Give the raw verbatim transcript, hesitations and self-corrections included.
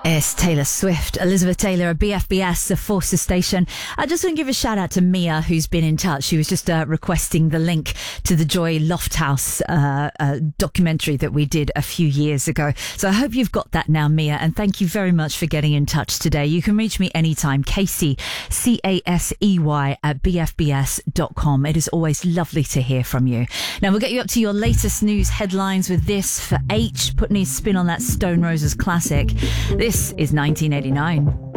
It's Taylor Swift, Elizabeth Taylor at B F B S, the Forster Station. I just want to give a shout out to Mia, who's been in touch. She was just uh, requesting the link to the Joy Lofthouse uh, uh, documentary that we did a few years ago. So I hope you've got that now, Mia, and thank you very much for getting in touch today. You can reach me anytime, Casey, C A S E Y, at B F B S dot com. It is always lovely to hear from you. Now, we'll get you up to your latest news headlines with this for H, putting his spin on that Stone Roses classic. This is nineteen eighty-nine.